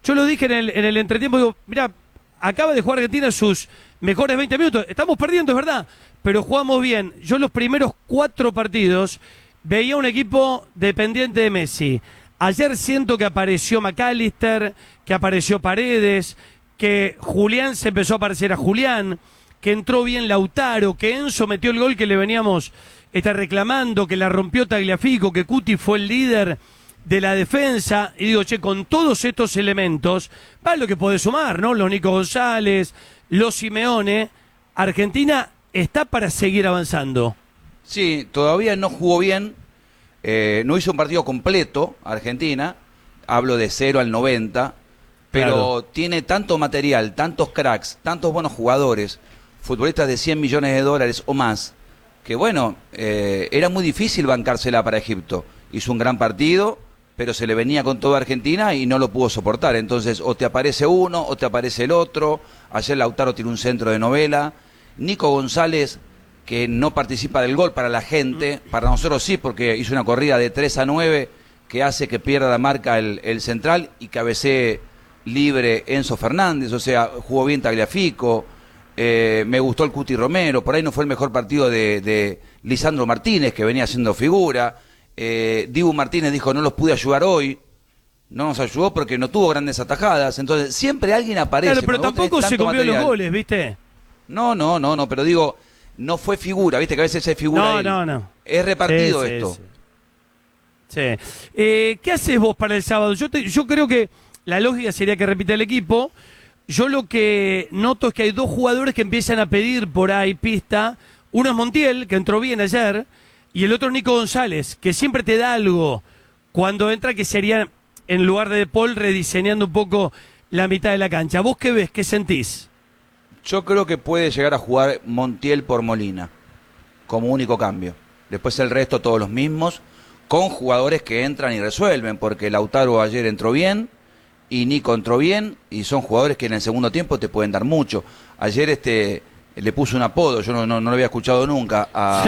Yo lo dije en el entretiempo, digo, mirá, acaba de jugar Argentina sus mejores 20 minutos. Estamos perdiendo, es verdad, pero jugamos bien. Yo los primeros 4 partidos veía un equipo dependiente de Messi. Ayer siento que apareció McAllister, que apareció Paredes, que Julián se empezó a parecer a Julián, que entró bien Lautaro, que Enzo metió el gol que le veníamos reclamando, que la rompió Tagliafico, que Cuti fue el líder de la defensa. Y digo, che, con todos estos elementos, va lo que podés sumar, ¿no? Los Nico González, los Simeone. Argentina está para seguir avanzando. Sí, todavía no jugó bien, no hizo un partido completo Argentina, hablo de 0 al 90, pero claro, tiene tanto material, tantos cracks, tantos buenos jugadores, futbolistas de 100 millones de dólares o más, que bueno, era muy difícil bancársela para Egipto. Hizo un gran partido, pero se le venía con toda Argentina y no lo pudo soportar. Entonces, o te aparece uno, o te aparece el otro. Ayer Lautaro tiró un centro de novela. Nico González, que no participa del gol para la gente, para nosotros sí, porque hizo una corrida de 3-9 que hace que pierda la marca el central y cabecee libre Enzo Fernández. O sea, jugó bien Tagliafico. Me gustó el Cuti Romero. Por ahí no fue el mejor partido de Lisandro Martínez, que venía haciendo figura. Dibu Martínez dijo, no los pude ayudar hoy. No nos ayudó porque no tuvo grandes atajadas. Entonces siempre alguien aparece. Claro, pero tampoco se comió los goles, ¿viste? No, pero digo, no fue figura, ¿viste? Que a veces es figura. No. Es repartido esto. Sí. ¿Qué haces vos para el sábado? Yo creo que la lógica sería que repita el equipo. Yo lo que noto es que hay 2 jugadores que empiezan a pedir por ahí pista. Uno es Montiel, que entró bien ayer, y el otro Nico González, que siempre te da algo cuando entra, que sería, en lugar de Paul, rediseñando un poco la mitad de la cancha. ¿Vos qué ves? ¿Qué sentís? Yo creo que puede llegar a jugar Montiel por Molina, como único cambio. Después el resto todos los mismos, con jugadores que entran y resuelven, porque Lautaro ayer entró bien, y Nico entró bien, y son jugadores que en el segundo tiempo te pueden dar mucho. Ayer le puso un apodo, yo no lo había escuchado nunca,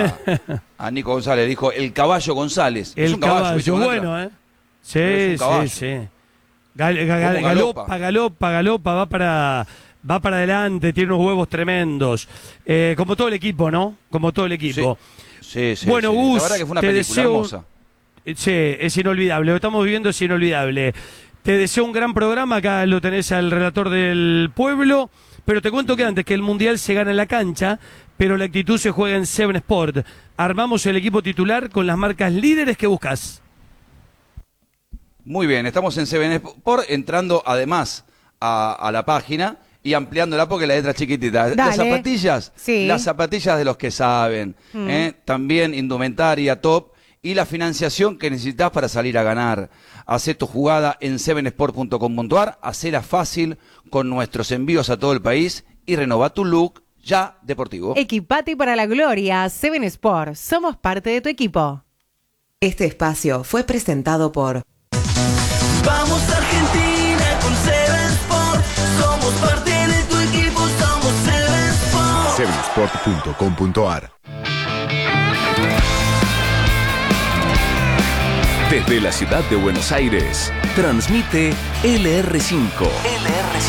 a Nico González, dijo el caballo González. El es un caballo, bueno, ¿eh? Sí. Galopa, va para adelante, tiene unos huevos tremendos. Como todo el equipo, ¿no? Como todo el equipo. Sí. Bueno, Gus, la verdad que fue una película hermosa. Sí, es inolvidable, lo estamos viviendo, es inolvidable. Te deseo un gran programa, acá lo tenés al relator del pueblo, pero te cuento que antes que el Mundial se gana en la cancha, pero la actitud se juega en Seven Sport. Armamos el equipo titular con las marcas líderes que buscas. Muy bien, estamos en Seven Sport, entrando además a la página y ampliándola porque la letra es chiquitita. Dale. Las zapatillas, sí, las zapatillas de los que saben, también indumentaria, top, y la financiación que necesitas para salir a ganar. Hacé tu jugada en sevensport.com.ar, hacela fácil con nuestros envíos a todo el país y renova tu look ya deportivo. Equipate para la gloria, Seven Sport. Somos parte de tu equipo. Este espacio fue presentado por Vamos Argentina con Seven Sport. Somos parte de tu equipo, somos Seven Sport. Sevensport.com.ar. Desde la ciudad de Buenos Aires, transmite LR5.